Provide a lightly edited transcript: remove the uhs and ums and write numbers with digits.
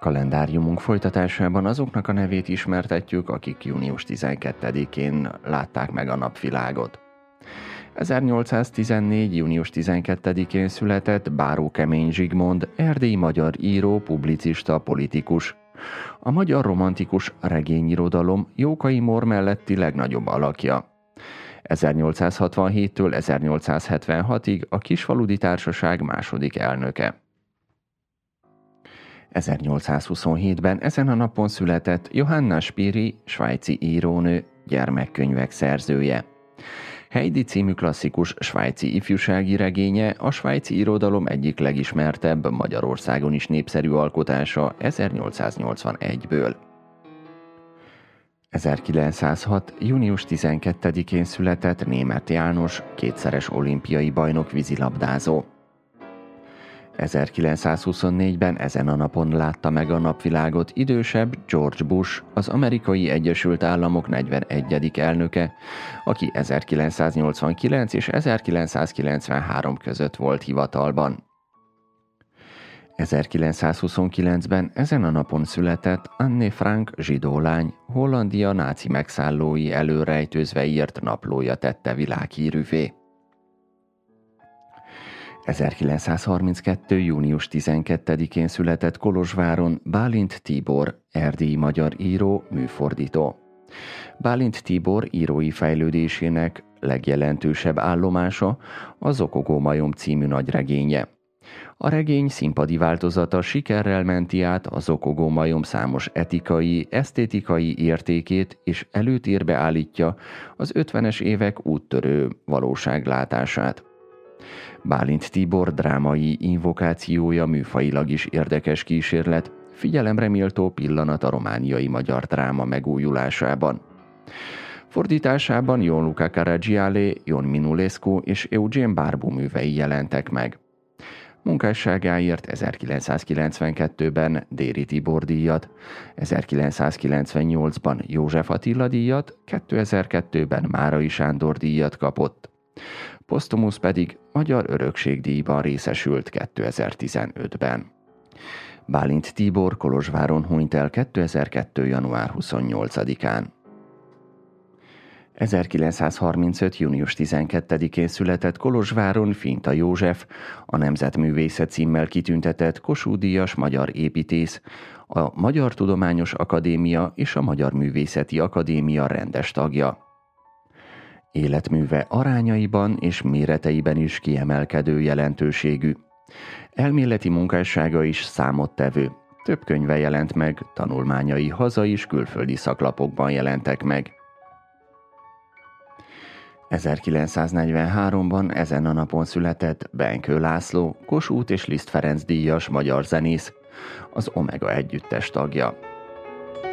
Kalendáriumunk folytatásában azoknak a nevét ismertetjük, akik június 12-én látták meg a napvilágot. 1814. június 12-én született Báró Kemény Zsigmond, erdélyi magyar író, publicista, politikus. A magyar romantikus regényirodalom Jókai Mór melletti legnagyobb alakja. 1867-től 1876-ig a Kisfaludy Társaság második elnöke. 1827-ben ezen a napon született Johanna Spyri, svájci írónő, gyermekkönyvek szerzője. Heidi című klasszikus svájci ifjúsági regénye a svájci irodalom egyik legismertebb, Magyarországon is népszerű alkotása 1881-ből. 1906. június 12-én született Németh János, kétszeres olimpiai bajnok vízilabdázó. 1924-ben ezen a napon látta meg a napvilágot idősebb George Bush, az Amerikai Egyesült Államok 41. elnöke, aki 1989 és 1993 között volt hivatalban. 1929-ben ezen a napon született Anne Frank zsidó lány, Hollandia náci megszállói elől rejtőzve írt naplója tette világhírűvé. 1932. június 12-én született Kolozsváron Bálint Tibor, erdélyi magyar író, műfordító. Bálint Tibor írói fejlődésének legjelentősebb állomása a Zokogó majom című nagyregénye. A regény színpadi változata sikerrel menti át a Zokogó majom számos etikai, esztétikai értékét, és előtérbe állítja az 50-es évek úttörő valóságlátását. Bálint Tibor drámai invokációja műfajilag is érdekes kísérlet, figyelemre méltó pillanat a romániai magyar dráma megújulásában. Fordításában Gianluca Caragiale, Ion Minulescu és Eugen Barbu művei jelentek meg. Munkásságáért 1992-ben Déri Tibor díjat, 1998-ban József Attila díjat, 2002-ben Márai Sándor díjat kapott. Posztumusz pedig Magyar Örökségdíjban részesült 2015-ben. Bálint Tibor Kolozsváron hunyt el 2002. január 28-án. 1935. június 12-én született Kolozsváron Finta József, a Nemzetművészet címmel kitüntetett Kossuth-díjas magyar építész, a Magyar Tudományos Akadémia és a Magyar Művészeti Akadémia rendes tagja. Életműve arányaiban és méreteiben is kiemelkedő jelentőségű. Elméleti munkássága is számottevő. Több könyve jelent meg, tanulmányai hazai és külföldi szaklapokban jelentek meg. 1943-ban ezen a napon született Benkő László, Kossuth és Liszt Ferenc díjas magyar zenész, az Omega együttes tagja.